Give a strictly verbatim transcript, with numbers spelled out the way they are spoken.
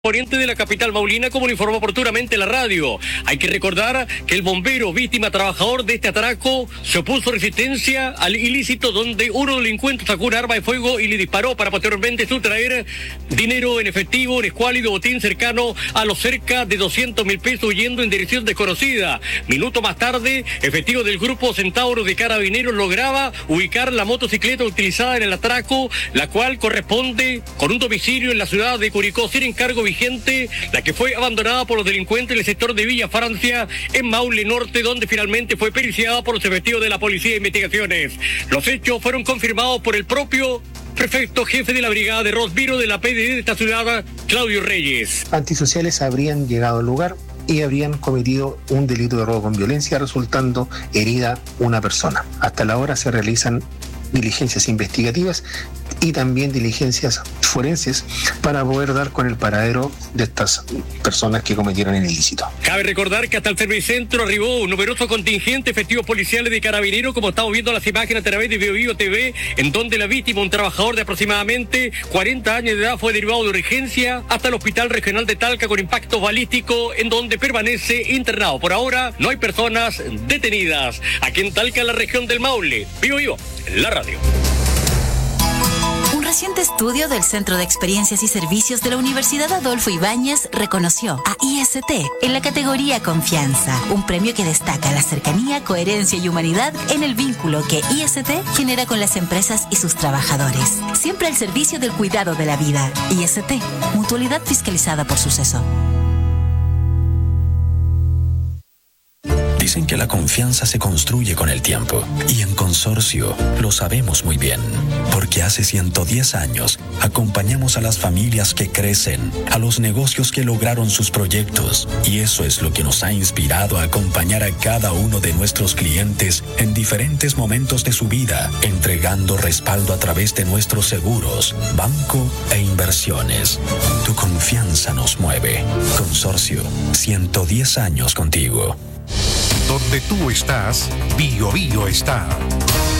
Oriente de la capital maulina, como lo informó oportunamente la radio. Hay que recordar que el bombero, víctima trabajador de este atraco, se opuso resistencia al ilícito, donde uno delincuente sacó un arma de fuego y le disparó para posteriormente sustraer dinero en efectivo, en escuálido botín cercano a los cerca de doscientos mil pesos, huyendo en dirección desconocida. Minuto más tarde, efectivo del grupo Centauro de Carabineros lograba ubicar la motocicleta utilizada en el atraco, la cual corresponde con un domicilio en la ciudad de Curicó, sin encargo vigente, la que fue abandonada por los delincuentes en el sector de Villa Francia, en Maule Norte, donde finalmente fue periciada por los efectivos de la Policía de Investigaciones. Los hechos fueron confirmados por el propio prefecto jefe de la brigada de Rosbiro de la P D D de esta ciudad, Claudio Reyes. Antisociales habrían llegado al lugar y habrían cometido un delito de robo con violencia, resultando herida una persona. Hasta la hora se realizan diligencias investigativas y también diligencias forenses para poder dar con el paradero de estas personas que cometieron el ilícito. Cabe recordar que hasta el Servicentro arribó un numeroso contingente de efectivos policiales de Carabineros, como estamos viendo las imágenes a través de Bio Bio T V, en donde la víctima, un trabajador de aproximadamente cuarenta años de edad, fue derivado de urgencia hasta el Hospital Regional de Talca con impacto balístico, en donde permanece internado. Por ahora no hay personas detenidas. Aquí en Talca, en la región del Maule. Bio Bio, la radio. Un reciente estudio del Centro de Experiencias y Servicios de la Universidad Adolfo Ibáñez reconoció a I S T en la categoría Confianza, un premio que destaca la cercanía, coherencia y humanidad en el vínculo que I S T genera con las empresas y sus trabajadores. Siempre al servicio del cuidado de la vida. I S T, mutualidad fiscalizada por Suceso. Dicen que la confianza se construye con el tiempo, y en Consorcio lo sabemos muy bien, porque hace ciento diez años acompañamos a las familias que crecen, a los negocios que lograron sus proyectos, y eso es lo que nos ha inspirado a acompañar a cada uno de nuestros clientes en diferentes momentos de su vida, entregando respaldo a través de nuestros seguros, banco e inversiones. Tu confianza nos mueve. Consorcio, ciento diez años contigo. Donde tú estás, Bio Bio está.